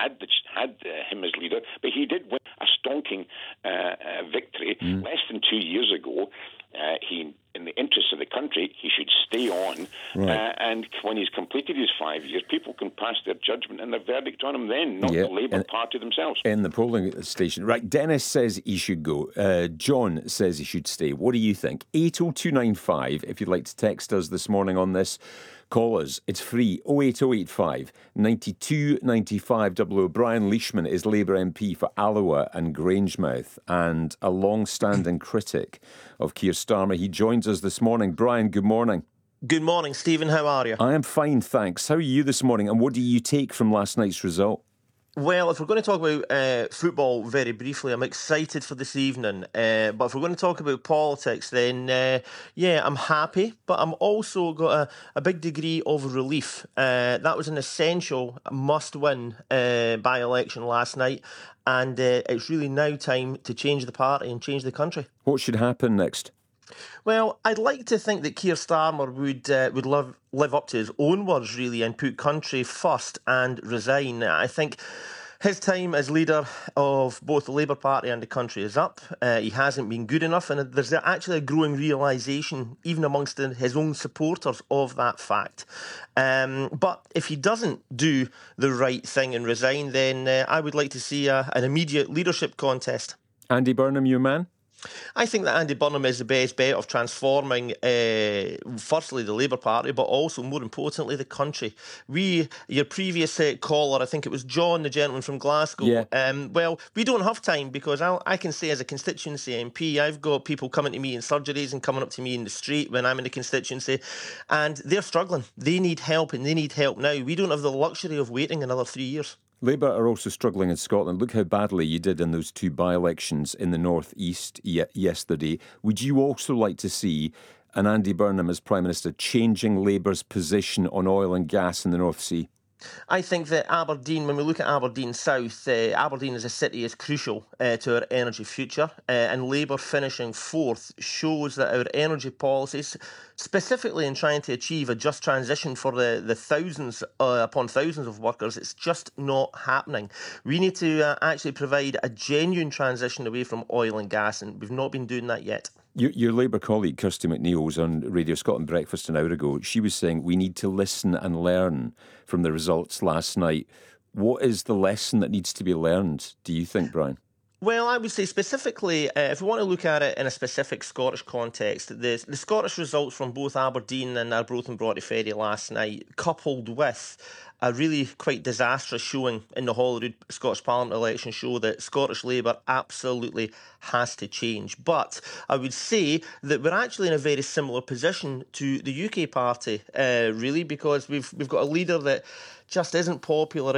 had him as leader, but he did win a stonking victory less than 2 years ago. In the interests of the country, he should stay on. Right. And when he's completed his 5 years, people can pass their judgment and their verdict on him then, not the Labour Party themselves. In the polling station. Right, Dennis says he should go. John says he should stay. What do you think? 80295, if you'd like to text us this morning on this. Call us. It's free. 08085 92 95 00. Brian Leishman is Labour MP for Alloa and Grangemouth and a long-standing critic of Keir Starmer. He joins us this morning. Brian, good morning. Good morning, Stephen. How are you? I am fine, thanks. How are you this morning? And what do you take from last night's result? Well, if we're going to talk about football very briefly, I'm excited for this evening. But if we're going to talk about politics, then, I'm happy. But I'm also got a big degree of relief. That was an essential must-win by-election last night. And it's really now time to change the party and change the country. What should happen next? Well, I'd like to think that Keir Starmer would live up to his own words, really, and put country first and resign. I think his time as leader of both the Labour Party and the country is up. He hasn't been good enough, and there's actually a growing realisation, even amongst his own supporters, of that fact. But if he doesn't do the right thing and resign, then I would like to see an immediate leadership contest. Andy Burnham, your man? I think that Andy Burnham is the best bet of transforming, firstly, the Labour Party, but also, more importantly, the country. Your previous caller, I think it was John, the gentleman from Glasgow, well, we don't have time because I can say as a constituency MP, I've got people coming to me in surgeries and coming up to me in the street when I'm in the constituency, and they're struggling. They need help, and they need help now. We don't have the luxury of waiting another 3 years. Labour are also struggling in Scotland. Look how badly you did in those two by-elections in the North East yesterday. Would you also like to see an Andy Burnham as Prime Minister changing Labour's position on oil and gas in the North Sea? I think that Aberdeen, when we look at Aberdeen South, Aberdeen as a city is crucial to our energy future, and Labour finishing fourth shows that our energy policies, specifically in trying to achieve a just transition for the thousands upon thousands of workers, it's just not happening. We need to actually provide a genuine transition away from oil and gas, and we've not been doing that yet. Your Labour colleague, Kirsty McNeil, was on Radio Scotland Breakfast an hour ago. She was saying we need to listen and learn from the results last night. What is the lesson that needs to be learned, do you think, Brian? Well, I would say specifically, if we want to look at it in a specific Scottish context, the Scottish results from both Aberdeen and Arbroath and Broughty Ferry last night, coupled with a really quite disastrous showing in the Holyrood Scottish Parliament election, show that Scottish Labour absolutely has to change. But I would say that we're actually in a very similar position to the UK party, really, because we've got a leader that just isn't popular